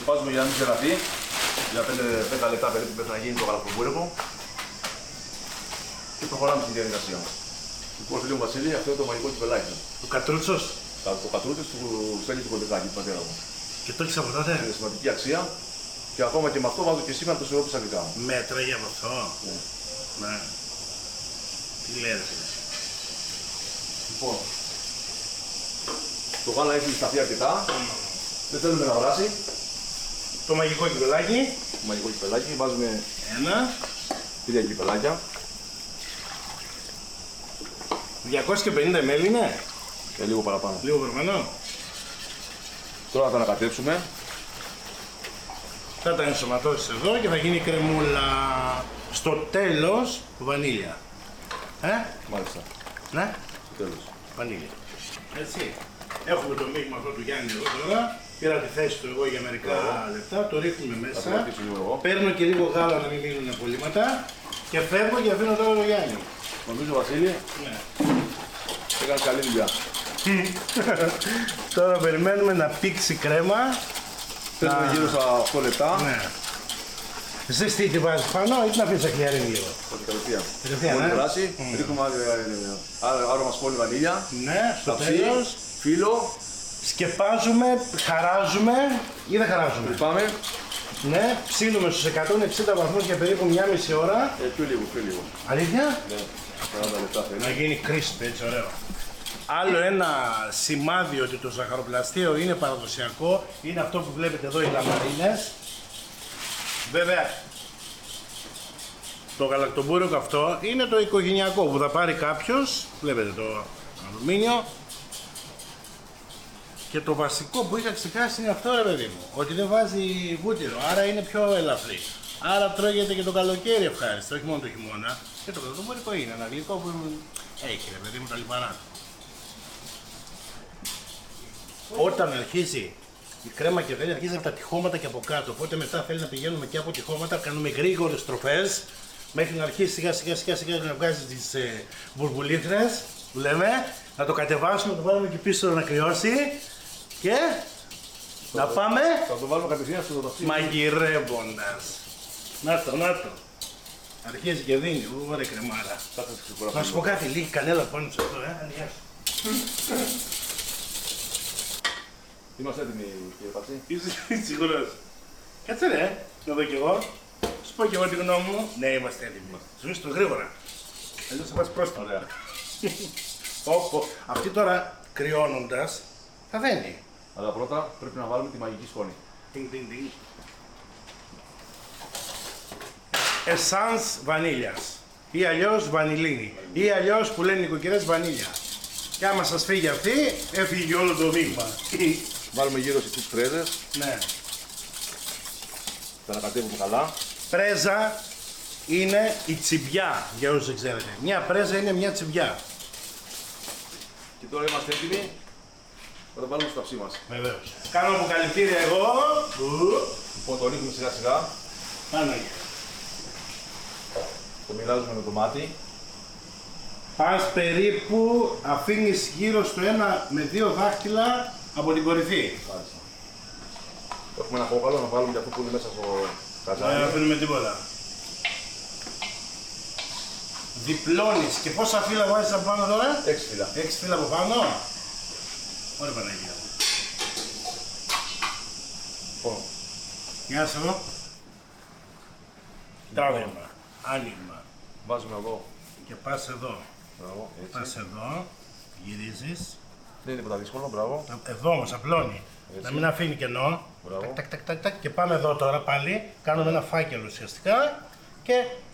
βάζουμε για να μην ζεραθεί. Για 5 λεπτά περίπου πρέπει να γίνει το γαλακτομπούρικο. Και προχωράμε στη διαδικασία. Λοιπόν, φίλε μου Βασίλη, αυτό είναι το μαγικό κυπελάκι. Ο κατρούτσος. Το κατρούτσος του Στέλνη του Κοντεκάκη, του πατέρα μου. Και το έχεις από τότε. Είναι σημαντική αξία. Και ακόμα και με αυτό βάζω και σήμερα το σιρόπι στα δικά μου. Μέτρα για από αυτό. Ναι. Τι λέει ρε. Λοιπόν, το γάλα έχει σταθεί αρκετά. Δεν θέλουμε να βράσει. Το μαγικό κυπελάκι. Το μαγικό κυπελάκι, βάζουμε 3 κυπελάκια. 250 ml είναι. Και λίγο παραπάνω. Λίγο παραπάνω. Τώρα θα ανακατέψουμε. Θα τα ενσωματώσεις εδώ και θα γίνει κρεμούλα. Στο τέλος βανίλια. Μάλιστα. Ναι. Στο τέλος. Βανίλια. Έτσι. Έχουμε το μείγμα αυτό του Γιάννη εδώ τώρα. Πήρα τη θέση του εγώ για μερικά λεπτά. Το ρίχνουμε μέσα. Παίρνω και λίγο γάλα να μην μείνουν απολύματα. Και φεύγω και αφήνω τώρα το Γιάννη. Νομίζω Βασίλη, έκανε καλή δουλειά. Τώρα περιμένουμε να πήξει κρέμα. Παίζουμε γύρω στα 8 λεπτά. Ναι. Εσείς τι βάζεις πάνω ή την αφήνεις να χλιαρεί λίγο. Όχι, κατευθείαν. Κατευθείαν, Μόλις βράσει, ρίχνουμε άρωμα σκόνη βανίλια. Ναι, στο τέλος. Φύλλο. Σκεπάζουμε, χαράζουμε ή δεν χαράζουμε. Πάμε. Ναι, ψήνουμε στους 160 βαθμούς για περίπου μια μισή ώρα. Πιο λίγο. Αλήθεια? Ναι, 40 λεπτά θέλει. Να γίνει crispy, έτσι ωραίο. Άλλο ένα σημάδι ότι το ζαχαροπλαστείο είναι παραδοσιακό είναι αυτό που βλέπετε εδώ, οι λαμαρίνες. Βέβαια, το γαλακτομπούρικο αυτό είναι το οικογενειακό που θα πάρει κάποιος, βλέπετε το αλουμίνιο. Και το βασικό που είχα ξεχάσει είναι αυτό ρε παιδί μου, ότι δεν βάζει βούτυρο, άρα είναι πιο ελαφρύ. Άρα τρώγεται και το καλοκαίρι ευχάριστο, όχι μόνο το χειμώνα. Και το γαλακτομπούρικο είναι ένα γλυκό που έχει ρε παιδί μου τα λιπαρά του. Όταν αρχίζει η κρέμα και δεν αρχίζει από τα τυχώματα και από κάτω, οπότε μετά θέλει να πηγαίνουμε και από τυχώματα, κάνουμε γρήγορες στροφές μέχρι να αρχίσει σιγά να βγάζει τις μπουρμπουλήθρες που λέμε, να το κατεβάσουμε, να το βάλουμε και πίσω να κρυώσει και να πάμε Θα το βάλουμε κατευθείαν στο δοταφί. μαγειρεύοντας. Να το. Αρχίζει και δίνει, ωραία κρεμάρα. Να σου πω κάτι, λίγη κανέλα πάνω σε αυτό, Είμαστε έτοιμοι κύριε Πατσί. Είσαι σίγουρος? Κάτσε ρε, να δω κι εγώ. Σου πω κι εγώ τη γνώμη μου. Ναι, είμαστε έτοιμοι. Σου ρίξω το γρήγορα. Αλλιώς θα πας πρόστιμα. Ωραία. Αυτή τώρα κρυώνοντας θα δένει. Αλλά πρώτα πρέπει να βάλουμε τη μαγική σκόνη. Εσάνς βανίλιας ή αλλιώς βανιλίνη ή αλλιώς που λένε οι νοικοκυρές βανίλια. Και άμα σας φύγει αυτή, έφυγε όλο το μείγμα. Βάλουμε γύρω στις πρέζες. Ναι. Θα ανακατεύουμε καλά. Πρέζα είναι η τσιμπιά, για όσους δεν ξέρετε. Μια πρέζα είναι μια τσιμπιά. Και τώρα είμαστε έτοιμοι. Θα το βάλουμε στο ταψί μας. Βεβαίως. Κάνω αποκαλυπτήρια εγώ. Λοιπόν, το ρίχνουμε σιγά σιγά. Πάνω. Το μοιράζουμε με το μάτι. Πας περίπου, αφήνεις γύρω στο 1 με 2 δάχτυλα από την κορυφή. Μάλιστα. Έχουμε ένα κόκαλο να βάλουμε και αυτό που είναι μέσα στο καζάνι. Δεν αφήνουμε τίποτα. Διπλώνεις. Και πόσα φύλλα βάζεις από πάνω τώρα? 6 φύλλα. 6 φύλλα από πάνω. Ωραία Παναγία. Λοιπόν. Γεια σου. Τράβημα. Άνοιγμα. Βάζουμε εδώ. Και πας εδώ. Μπράβο, έτσι. Πας εδώ. Γυρίζεις. Δεν είναι τίποτα δύσκολο, μπράβο. Εδώ όμως απλώνει. Έτσι. Να μην αφήνει κενό. Μπράβο. Τακ. Και πάμε εδώ τώρα πάλι. Κάνουμε ένα φάκελο ουσιαστικά. Και